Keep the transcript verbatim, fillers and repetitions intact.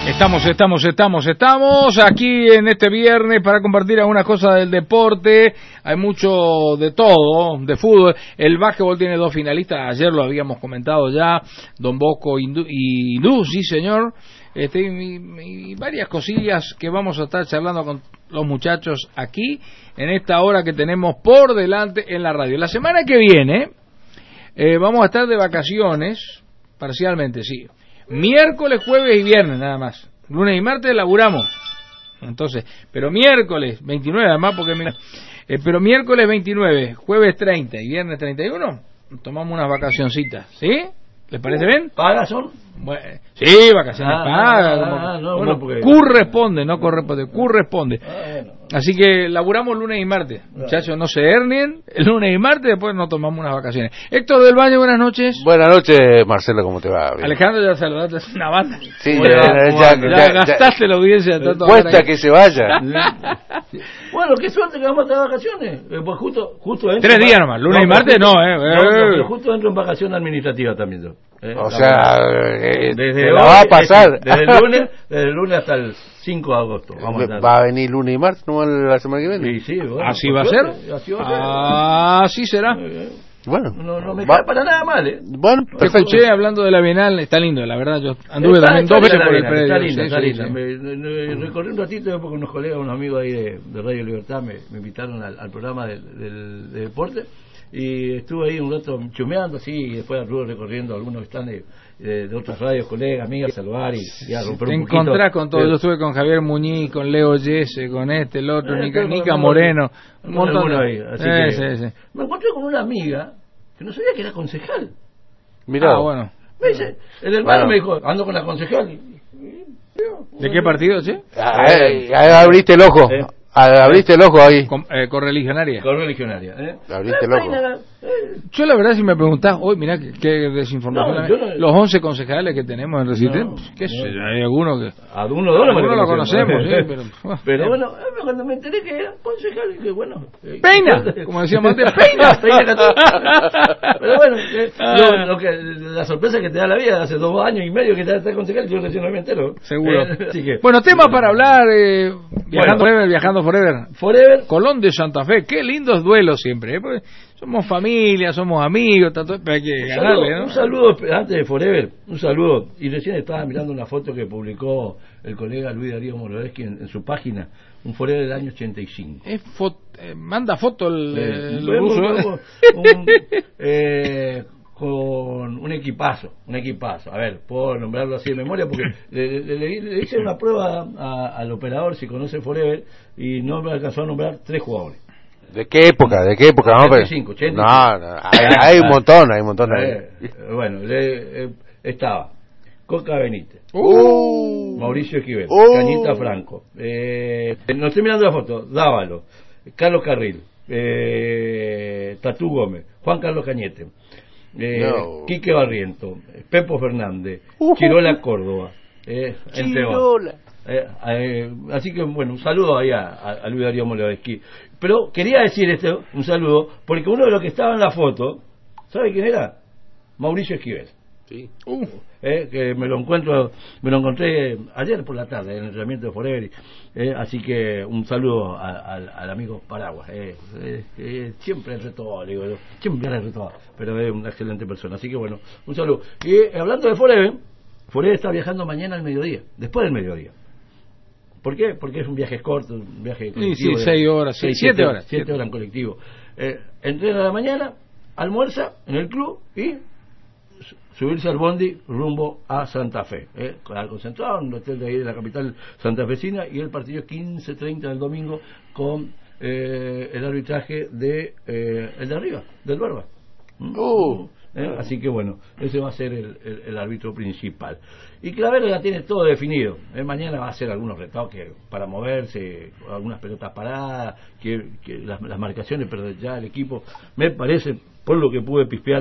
Estamos, estamos, estamos, estamos aquí en este viernes para compartir algunas cosas del deporte. Hay mucho de todo, de fútbol. El básquetbol tiene dos finalistas, ayer lo habíamos comentado ya, Don Bosco y Hindú, sí señor. Este, y, y varias cosillas que vamos a estar charlando con los muchachos aquí en esta hora que tenemos por delante en la radio. La semana que viene eh, vamos a estar de vacaciones, parcialmente, sí. Miércoles, jueves y viernes nada más. Lunes y martes laburamos. Entonces, pero miércoles veintinueve, además porque mira, eh, pero miércoles veintinueve, jueves treinta y viernes treinta y uno tomamos unas vacacioncitas, ¿sí? ¿Les parece bien? ¿Pagas son? Bueno, sí, vacaciones ah, pagas, ah, como, ah, no, como bueno, porque... corresponde, no corresponde, corresponde. Ah, bueno. Así que laburamos lunes y martes. Muchachos, no se hernien. El lunes y martes, después nos tomamos unas vacaciones. Héctor del Valle, buenas noches. Buenas noches, Marcelo, ¿cómo te va? Bien. Alejandro, ya saludaste, es una banda. Sí, ya, ya, ya, ya, ya, ya gastaste ya, la audiencia. De cuesta que se vaya. Bueno, qué suerte que vamos a estar de vacaciones. Eh, pues justo, justo entro Tres días nomás, lunes no, y martes justo, no, eh. No, no, pero justo entro en vacación administrativa también yo. Eh, O sea, eh, desde te hoy, la va a pasar. Desde el lunes, desde el lunes hasta el cinco de agosto. Vamos a estar. ¿Va a venir lunes y martes, no la semana que viene? Sí, sí, bueno, ¿Así va a ser? Así va a ser. Ah, así será. Eh, Bueno, no, no me va, cae para nada mal, ¿eh? Bueno, Te perfecto. escuché hablando de la Bienal, está lindo, la verdad. Yo anduve Está- también está dos veces linda por la el Bienal, predio. Está linda, Sí, está sí, linda. sí. Me, me- recorrí un ratito porque unos colegas, unos amigos ahí de, de Radio Libertad me, me invitaron al, al programa del, del, de deporte y estuve ahí un rato chumeando así y después anduve recorriendo algunos que están de, de, de otras radios, colegas, amigas, saludar y, y a romper Te un poquito. encontrás con todo. Pero- Yo estuve con Javier Muñiz, con Leo Yese, con este, el otro, Eh, Nica, tengo- Nica tengo- Moreno, un tengo montón alguno de... ahí, así Eh, que- sí, sí. Me encontré con una amiga que no sabía que era concejal. Mirá, Ah, bueno. Me dice, el hermano Bueno. me dijo, ando con la concejal. Y- ¿De qué partido, sí? Ah, eh, ahí abriste el ojo. Eh. Ah, abriste el ojo ahí. Con, eh, correligionaria. Correligionaria, ¿eh? Abriste Eh, el ojo. vaina, eh, Yo la verdad si me preguntás, hoy mirá qué, qué desinformación. No, hay. yo no- Los once concejales que tenemos en Resistente, No, pues, qué no. sé yo, hay algunos que... A uno o dos no me Algunos lo conocemos, sí, pero... Pero bueno, eh, cuando me enteré que era concejal, dije, bueno... eh, ¡Peina! Como decíamos antes, ¡peina! Peina, catorce. Pero bueno, eh, lo, lo que, la sorpresa que te da la vida, hace dos años y medio que te está concejal, yo recién no me entero. Seguro. Eh, así que, Bueno, temas para hablar, eh, viajando Bueno. forever, viajando forever. Forever, Colón de Santa Fe, qué lindos duelos siempre, ¿eh? Porque somos familia, somos amigos, tanto, pero hay que un ganarle, saludo, ¿no? un saludo, antes de Forever, un saludo. Y recién estaba mirando una foto que publicó el colega Luis Darío Morodeski en, en su página, un Forever del año ochenta y cinco. Es fo- eh, manda foto el, Eh, el vemos- ruso, ¿eh? vemos un, eh, con un equipazo, un equipazo. A ver, puedo nombrarlo así de memoria porque le, le- le- le hice una prueba a- al operador si conoce Forever y no me alcanzó a nombrar tres jugadores. ¿De qué época? ¿De qué época? ochenta y No, cinco, pero- ochenta y cinco. no, no, hay, hay un montón, hay un montón. ahí. Eh, eh, bueno, le- eh, estaba Coca Benítez, Uh, Mauricio Esquivel, Uh. Cañita Franco, eh, no estoy mirando la foto, Dávalo, Carlos Carril, eh, Tatú Gómez, Juan Carlos Cañete, eh, No. Quique Barriento, Pepo Fernández, Uh. Chirola Córdoba, eh, entre otros. Chirola. Eh, eh, así que bueno, un saludo ahí a, a, a Luis Darío Molodeski. Pero quería decir esto, un saludo, porque uno de los que estaba en la foto, ¿sabe quién era? Mauricio Esquivel. Sí. Uh, Eh, que me lo encuentro, me lo encontré ayer por la tarde en el entrenamiento de Forever, eh, así que un saludo a- al, al amigo Paraguas, eh, eh, eh, siempre el reto, digo yo, siempre el reto, pero es una excelente persona, así que bueno, un saludo. Y eh, hablando de Forever, Forever está viajando mañana al mediodía, después del mediodía. ¿Por qué? Porque es un viaje corto, un viaje colectivo. sí, de- seis horas, sí, seis, siete horas. siete horas en colectivo. Eh, entrena a la mañana, almuerza en el club y subirse al bondi rumbo a Santa Fe, ¿eh? Al concentrado en un hotel de ahí de la capital santafesina, y el partido quince treinta del domingo con eh, el arbitraje de eh, el de arriba, del Barba. ¿Mm? Uh. ¿Eh? Así que bueno, ese va a ser el, el, el árbitro principal. Y Clavero ya tiene todo definido. ¿eh? Mañana va a hacer algunos retoques para moverse, algunas pelotas paradas, que, que las, las marcaciones, pero ya el equipo, me parece, por lo que pude pispear,